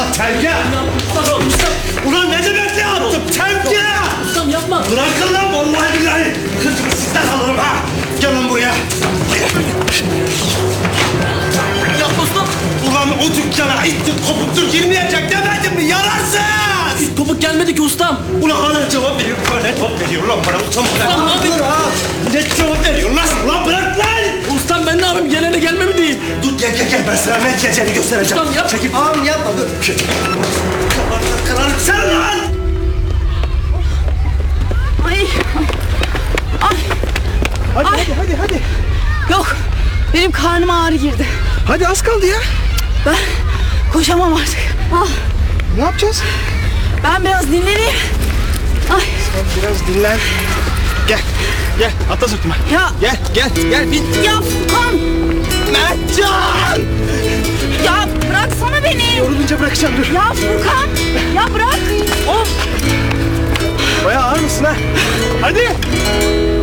Terbiye! Ulan ne demek ne yaptım? Terbiye! Ustam yapma. Bırakın lan vallahi billahi. Kızımı sizden alırım ha. Gel lan buraya. Yapma ustam. Ulan o dükkana ittir kopuktur girmeyecek demedim mi? Yararsın! Hiç topuk gelmedi ki ustam. Ulan hala cevap veriyor. Ne cevap veriyor lan bana? Utanma. Ulan abi. Ne cevap veriyor lan? Ulan bırak lan! Ustam ben ne yapayım? Gelene gelme mi diyeyim? Dur gel ben sana ne diyeceğini göstereceğim. Ustam yap. Çekil. Ağam yapma dur. Kırarım sen lan! Ay. Ay. Hadi. Yok. Benim karnıma ağrı girdi. Hadi az kaldı ya. Ben koşamam artık. Ah, Ne yapacağız? ben biraz dinleneyim. Ay. Biraz dinlen. Gel. Atla sırtıma. Ya. Gel bin. Ya Furkan. Mertcan! Ya bıraksana beni. Yorulunca bırakacağım dur. Ya Furkan. Ya bırak. Of. Bayağı ağır mısın ha? Hadi.